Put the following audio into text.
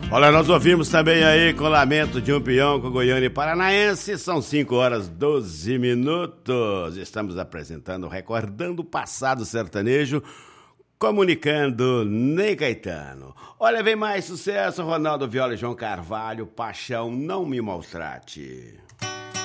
Olha, nós ouvimos também aí com o Lamento de um Peão com Goiânia e Paranaense. São 5h12. Estamos apresentando, recordando o passado sertanejo, comunicando Ney Caetano. Olha, vem mais sucesso, Ronaldo Viola e João Carvalho, Paixão, Não Me Maltrate.